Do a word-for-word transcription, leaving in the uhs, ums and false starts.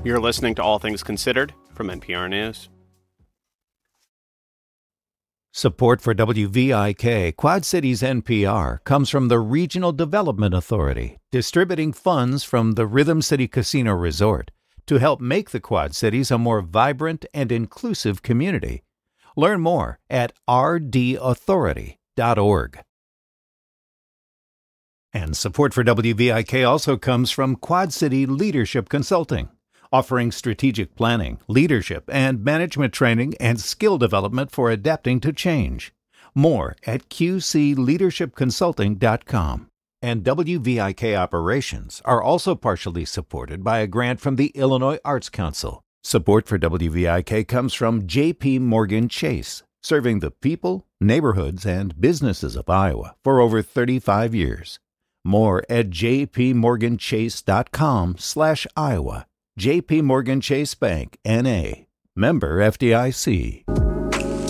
You're listening to All Things Considered from N P R News. Support for W V I K, Quad Cities N P R, comes from the Regional Development Authority, distributing funds from the Rhythm City Casino Resort to help make the Quad Cities a more vibrant and inclusive community. Learn more at r d authority dot org. And support for W V I K also comes from Quad City Leadership Consulting, offering strategic planning, leadership, and management training and skill development for adapting to change. More at q c leadership consulting dot com. And W V I K operations are also partially supported by a grant from the Illinois Arts Council. Support for W V I K comes from J P Morgan Chase, serving the people, neighborhoods, and businesses of Iowa for over thirty-five years. More at j p morgan chase dot com slash Iowa. J P Morgan Chase Bank, N A. Member F D I C.